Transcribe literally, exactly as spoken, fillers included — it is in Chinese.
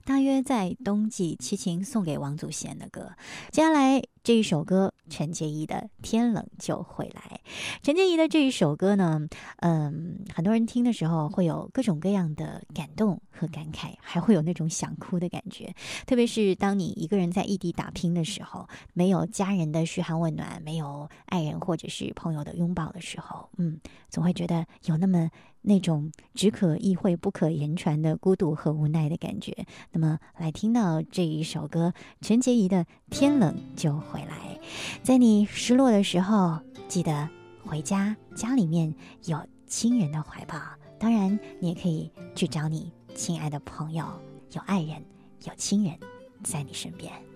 大约在冬季，齐秦送给王祖贤的歌。接下来这一首歌，陈洁仪的《天冷就会来》。陈洁仪的这一首歌呢，嗯，很多人听的时候会有各种各样的感动和感慨，还会有那种想哭的感觉。特别是当你一个人在异地打拼的时候，没有家人的嘘寒问暖，没有爱人或者是朋友的拥抱的时候，嗯，总会觉得有那么那种只可意会不可言传的孤独和无奈的感觉。那么来听到这一首歌，陈洁仪的《天冷就回来》。在你失落的时候，记得回家，家里面有亲人的怀抱。当然你也可以去找你亲爱的朋友，有爱人有亲人在你身边。